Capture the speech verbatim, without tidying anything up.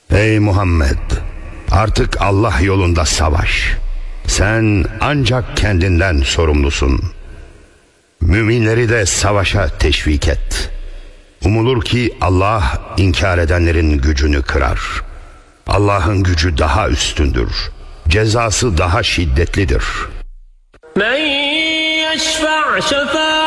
Ey Muhammed! Artık Allah yolunda savaş. Sen ancak kendinden sorumlusun. Müminleri de savaşa teşvik et. Umulur ki Allah inkar edenlerin gücünü kırar. Allah'ın gücü daha üstündür. Cezası daha şiddetlidir. Men yeşfa' şefa